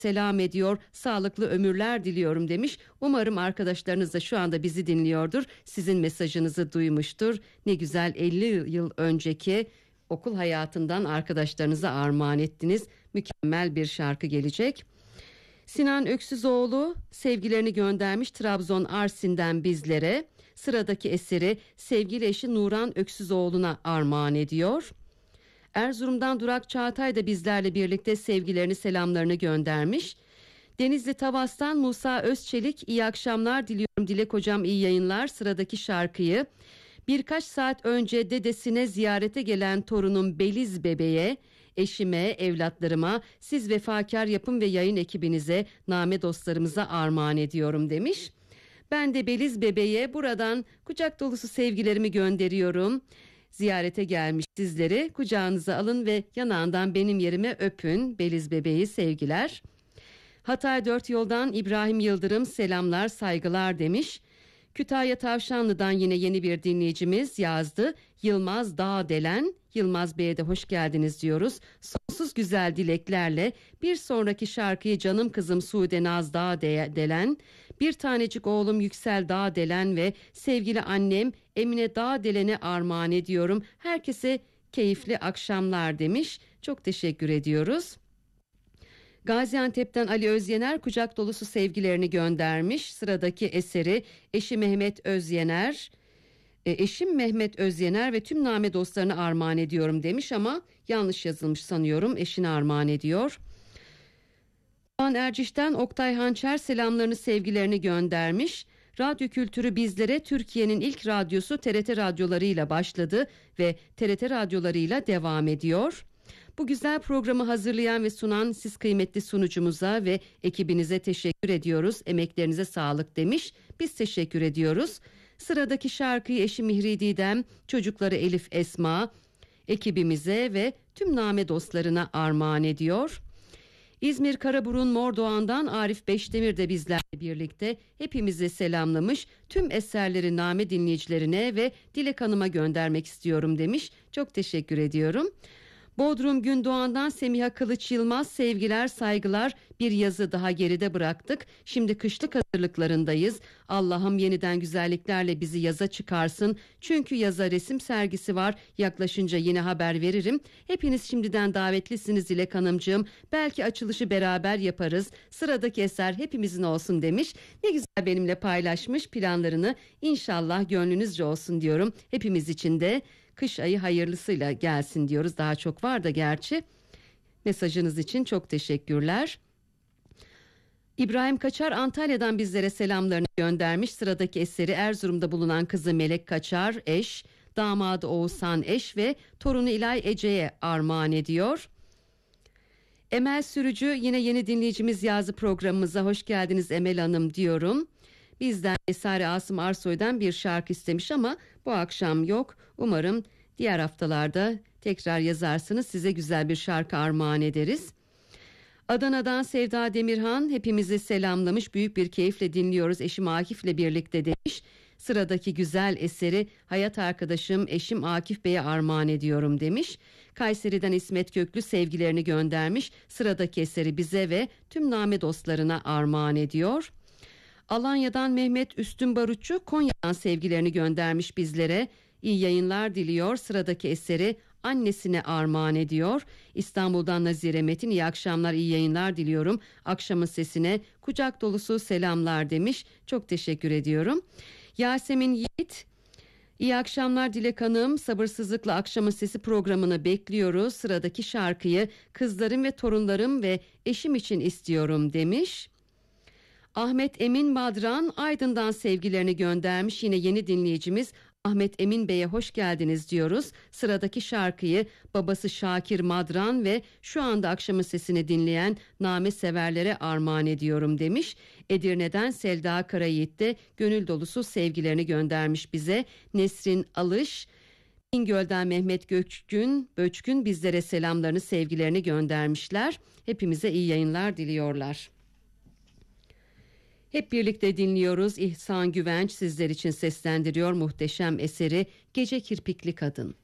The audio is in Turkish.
selam ediyor, sağlıklı ömürler diliyorum demiş. Umarım arkadaşlarınız da şu anda bizi dinliyordur, sizin mesajınızı duymuştur. Ne güzel, 50 yıl önceki okul hayatından arkadaşlarınıza armağan ettiniz. Mükemmel bir şarkı gelecek. Sinan Öksüzoğlu sevgilerini göndermiş Trabzon Arsin'den bizlere. Sıradaki eseri sevgili eşi Nuran Öksüzoğlu'na armağan ediyor. Erzurum'dan Durak Çağatay da bizlerle birlikte sevgilerini, selamlarını göndermiş. Denizli Tavas'tan Musa Özçelik, iyi akşamlar diliyorum Dilek hocam, iyi yayınlar. Sıradaki şarkıyı birkaç saat önce dedesine ziyarete gelen torunum Beliz bebeğe, eşime, evlatlarıma, siz vefakar yapım ve yayın ekibinize, name dostlarımıza armağan ediyorum demiş. Ben de Beliz bebeğe buradan kucak dolusu sevgilerimi gönderiyorum. Ziyarete gelmiş sizleri kucağınıza alın ve yanağından benim yerime öpün. Beliz bebeği sevgiler. Hatay 4 yoldan İbrahim Yıldırım selamlar saygılar demiş. Kütahya Tavşanlı'dan yine yeni bir dinleyicimiz yazdı. Yılmaz Dağdelen, Yılmaz Bey'e de hoş geldiniz diyoruz. Sonsuz güzel dileklerle bir sonraki şarkıyı canım kızım Sude Naz Dağdelen, bir tanecik oğlum Yüksel Dağdelen ve sevgili annem Emine Dağdelen'e armağan ediyorum. Herkese keyifli akşamlar demiş. Çok teşekkür ediyoruz. Gaziantep'ten Ali Özyener kucak dolusu sevgilerini göndermiş. Sıradaki eseri eşim Mehmet Özyener ve tüm name dostlarına armağan ediyorum demiş ama yanlış yazılmış sanıyorum. Eşine armağan ediyor. Doğan Erciş'ten Oktay Hançer selamlarını, sevgilerini göndermiş. Radyo kültürü bizlere Türkiye'nin ilk radyosu TRT radyolarıyla başladı ve TRT radyolarıyla devam ediyor. Bu güzel programı hazırlayan ve sunan siz kıymetli sunucumuza ve ekibinize teşekkür ediyoruz. Emeklerinize sağlık demiş. Biz teşekkür ediyoruz. Sıradaki şarkıyı eşi Mihri Didem, çocukları Elif Esma, ekibimize ve tüm name dostlarına armağan ediyor. İzmir Karaburun Mordoğan'dan Arif Beşdemir de bizlerle birlikte hepimizi selamlamış. Tüm eserleri name dinleyicilerine ve Dilek Hanım'a göndermek istiyorum demiş. Çok teşekkür ediyorum. Bodrum Gündoğan'dan Semiha Kılıç Yılmaz sevgiler saygılar, bir yazı daha geride bıraktık. Şimdi kışlık hazırlıklarındayız. Allah'ım yeniden güzelliklerle bizi yaza çıkarsın. Çünkü yaza resim sergisi var. Yaklaşınca yine haber veririm. Hepiniz şimdiden davetlisiniz Dilek Hanımcığım. Belki açılışı beraber yaparız. Sıradaki eser hepimizin olsun demiş. Ne güzel benimle paylaşmış planlarını. İnşallah gönlünüzce olsun diyorum. Hepimiz için de kış ayı hayırlısıyla gelsin diyoruz. Daha çok var da gerçi. Mesajınız için çok teşekkürler. İbrahim Kaçar Antalya'dan bizlere selamlarını göndermiş. Sıradaki eseri Erzurum'da bulunan kızı Melek Kaçar eş, damadı Oğuzhan eş ve torunu İlay Ece'ye armağan ediyor. Emel Sürücü yine yeni dinleyicimiz yazı programımıza hoş geldiniz Emel Hanım diyorum. Bizden Esare Asım Arsoy'dan bir şarkı istemiş ama bu akşam yok. Umarım diğer haftalarda tekrar yazarsınız, size güzel bir şarkı armağan ederiz. Adana'dan Sevda Demirhan hepimizi selamlamış, büyük bir keyifle dinliyoruz eşim Akif'le birlikte demiş. Sıradaki güzel eseri hayat arkadaşım eşim Akif Bey'e armağan ediyorum demiş. Kayseri'den İsmet Köklü sevgilerini göndermiş. Sıradaki eseri bize ve tüm name dostlarına armağan ediyor. Alanya'dan Mehmet Üstün Barutçu Konya'dan sevgilerini göndermiş bizlere. İyi yayınlar diliyor. Sıradaki eseri annesine armağan ediyor. İstanbul'dan Nazire Metin iyi akşamlar, iyi yayınlar diliyorum. Akşamın sesine kucak dolusu selamlar demiş. Çok teşekkür ediyorum. Yasemin Yiğit iyi akşamlar Dilek Hanım, sabırsızlıkla akşamın sesi programını bekliyoruz. Sıradaki şarkıyı kızlarım ve torunlarım ve eşim için istiyorum demiş. Ahmet Emin Madran Aydın'dan sevgilerini göndermiş. Yine yeni dinleyicimiz Ahmet Emin Bey'e hoş geldiniz diyoruz. Sıradaki şarkıyı babası Şakir Madran ve şu anda akşamın sesini dinleyen name severlere armağan ediyorum demiş. Edirne'den Selda Karayiğit de gönül dolusu sevgilerini göndermiş bize. Nesrin Alış, İngöl'den Mehmet Böçkün bizlere selamlarını, sevgilerini göndermişler. Hepimize iyi yayınlar diliyorlar. Hep birlikte dinliyoruz. İhsan Güvenç sizler için seslendiriyor muhteşem eseri Gece Kirpikli Kadın.